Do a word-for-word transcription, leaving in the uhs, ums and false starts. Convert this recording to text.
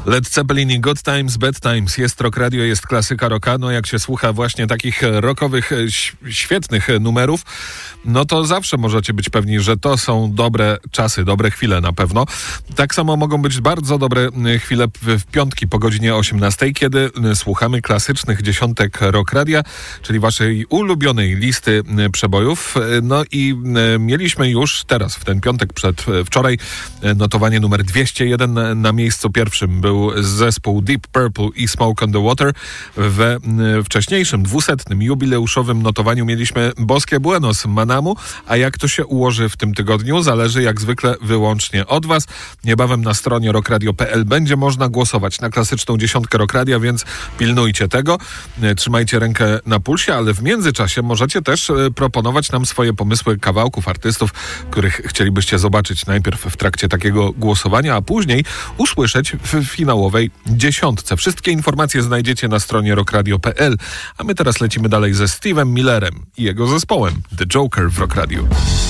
Led Zeppelin i Good Times, Bad Times. Jest Rock Radio, jest klasyka rocka. No jak się słucha właśnie takich rockowych, świetnych numerów, no to zawsze możecie być pewni, że to są dobre czasy, dobre chwile na pewno. Tak samo mogą być bardzo dobre chwile w piątki po godzinie osiemnastej, kiedy słuchamy klasycznych dziesiątek Rock Radia, czyli waszej ulubionej listy przebojów. No i mieliśmy już teraz, w ten piątek przed wczoraj, notowanie numer dwieście jeden. Na miejscu pierwszym był zespół Deep Purple i Smoke on the Water. We wcześniejszym, dwusetnym, jubileuszowym notowaniu mieliśmy Boskie Buenos Manamu, a jak to się ułoży w tym tygodniu, zależy jak zwykle wyłącznie od was. Niebawem na stronie rockradio kropka p l będzie można głosować na klasyczną dziesiątkę Rock Radia, więc pilnujcie tego. Trzymajcie rękę na pulsie, ale w międzyczasie możecie też proponować nam swoje pomysły kawałków, artystów, których chcielibyście zobaczyć najpierw w trakcie takiego głosowania, a później usłyszeć w finałowej dziesiątce. Wszystkie informacje znajdziecie na stronie rockradio kropka p l, a my teraz lecimy dalej ze Steve'em Millerem i jego zespołem The Joker w Rock Radio.